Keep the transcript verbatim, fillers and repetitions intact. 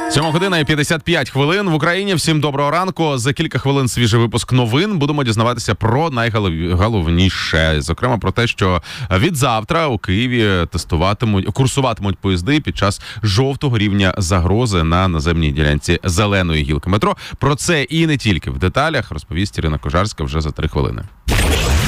Сьома година і п'ятдесят п'ять хвилин в Україні. Всім доброго ранку. За кілька хвилин свіжий випуск новин. Будемо дізнаватися про найголовніше. Зокрема, про те, що від завтра у Києві тестуватимуть, курсуватимуть поїзди під час жовтого рівня загрози на наземній ділянці зеленої гілки метро. Про це і не тільки в деталях розповість Ірина Кожарська вже за три хвилини.